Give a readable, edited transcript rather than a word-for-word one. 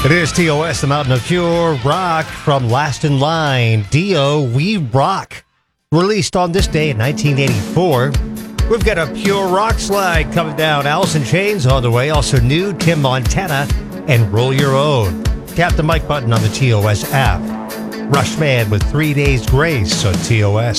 It is TOS, the Mountain of Pure Rock from Last in Line. Dio, We Rock. Released on this day in 1984. We've got a Pure Rock slide coming down. Alice in Chains on the way. Also new, Tim Montana and Roll Your Own. Tap the mic button on the TOS app. Rushman with 3 Days Grace on TOS.